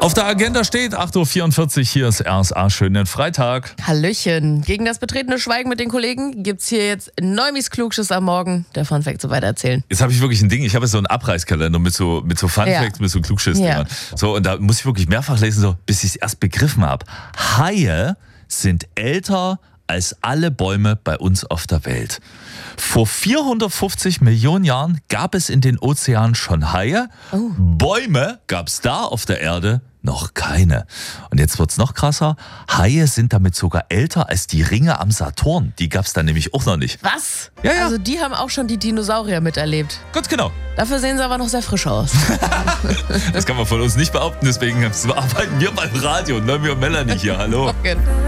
Auf der Agenda steht 8.44 Uhr, hier ist RSA, schönen Freitag. Hallöchen. Gegen das betretene Schweigen mit den Kollegen gibt's hier jetzt Neumis Klugschiss am Morgen. Der Funfact so weitererzählen. Jetzt habe ich wirklich ein Ding, ich habe so einen Abreißkalender mit so Funfacts, mit so Klugschiss-Dingern. Ja. So, und da muss ich wirklich mehrfach lesen, so, bis ich es erst begriffen habe. Haie sind älter als alle Bäume bei uns auf der Welt. Vor 450 Millionen Jahren gab es in den Ozeanen schon Haie. Oh. Bäume gab es da auf der Erde noch keine. Und jetzt wird's noch krasser. Haie sind damit sogar älter als die Ringe am Saturn. Die gab's da nämlich auch noch nicht. Was? Ja, ja. Also die haben auch schon die Dinosaurier miterlebt. Ganz genau. Dafür sehen sie aber noch sehr frisch aus. Das kann man von uns nicht behaupten, deswegen arbeiten wir beim Radio. Neumi und Melanie hier. Hallo. Okay.